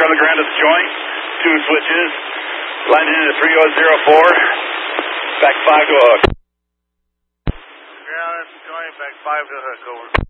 the ground at the joint. 2 switches. Landing into 3004. Back 5 to a hook. Ground at the joint, back 5 to a hook, over.